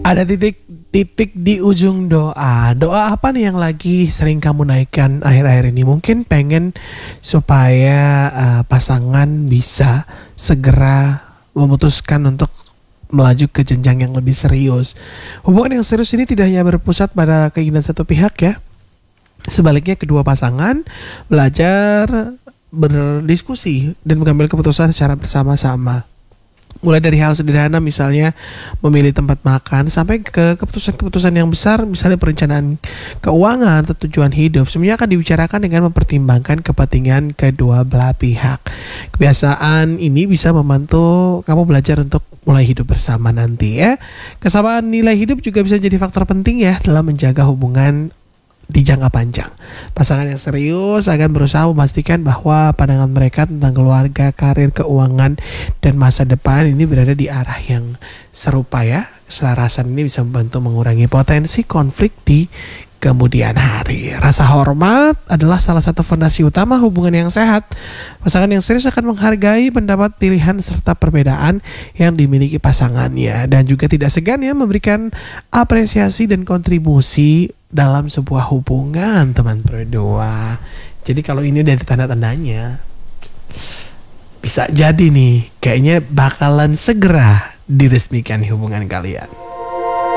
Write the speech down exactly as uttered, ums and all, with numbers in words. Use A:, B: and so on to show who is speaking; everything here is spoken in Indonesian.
A: Ada titik-titik di ujung doa. Doa apa nih yang lagi sering kamu naikkan akhir-akhir ini? Mungkin pengen supaya uh, pasangan bisa segera memutuskan untuk melaju ke jenjang yang lebih serius. Hubungan yang serius ini tidak hanya berpusat pada keinginan satu pihak ya. Sebaliknya kedua pasangan belajar berdiskusi dan mengambil keputusan secara bersama-sama. Mulai dari hal sederhana misalnya memilih tempat makan sampai ke keputusan-keputusan yang besar misalnya perencanaan keuangan atau tujuan hidup. Semuanya akan dibicarakan dengan mempertimbangkan kepentingan kedua belah pihak. Kebiasaan ini bisa membantu kamu belajar untuk mulai hidup bersama nanti ya. Kesamaan nilai hidup juga bisa jadi faktor penting ya dalam menjaga hubungan di jangka panjang. Pasangan yang serius akan berusaha memastikan bahwa pandangan mereka tentang keluarga, karir, keuangan, dan masa depan ini berada di arah yang serupa ya. Keselarasan ini bisa membantu mengurangi potensi konflik di kemudian hari. Rasa hormat adalah salah satu fondasi utama hubungan yang sehat. Pasangan yang serius akan menghargai pendapat, pilihan, serta perbedaan yang dimiliki pasangannya. Dan juga tidak segan ya memberikan apresiasi dan kontribusi dalam sebuah hubungan teman berdua. Jadi kalau ini udah ada tanda-tandanya, bisa jadi nih kayaknya bakalan segera diresmikan hubungan kalian.